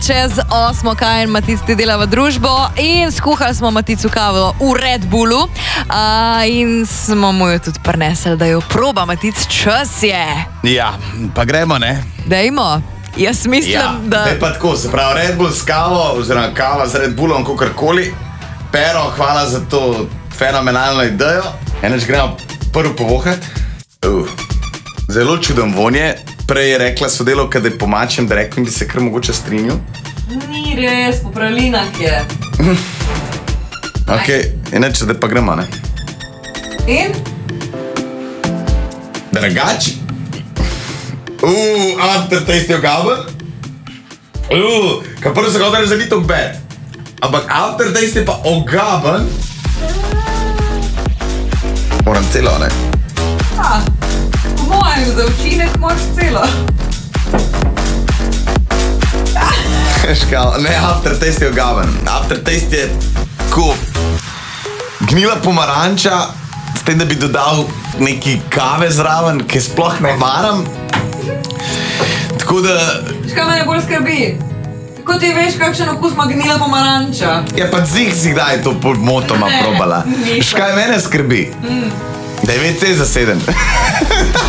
čez 8, kaj in Matic ti dela v družbo in skuhali smo Maticu kavo v Red Bullu in smo mu jo tudi prinesli, da jo proba. Matic, čas je. Ja, pa gremo, ne? Dajmo. Jaz mislim, da... Zdaj pa tako, se pravi Red Bull s kavo, oziroma kava z Red Bullom, kakorkoli. Pero, hvala za to fenomenalno idejo. Enač gremo prvo povohati. Zelo čuden vonje. Prej je rekla sodelovka, da je pomačem, da rekel, bi se kar mogoče strinil. Ni res, popravlinak je. Ok, enač, da pa gremo, ne? In? Dragač? Aftertaste je ogaben? Kaj prvo se ga odreži za litok bed. Ampak aftertaste je pa ogaben. Moram celo, ne? Po mojem, za učinek moraš celo. Ne, aftertaste je ogaben. Aftertaste je tako gnila pomaranča, s tem, da bi dodal neki kave zraven, ki sploh ne maram. Tako da... Škaj me ne bolj skrbi? Kako ti veš, kakšen okus ima gnila pomaranča? Ja, pa zih si kdaj to pod motoma probala. Škaj mene skrbi? Da je WC zaseden.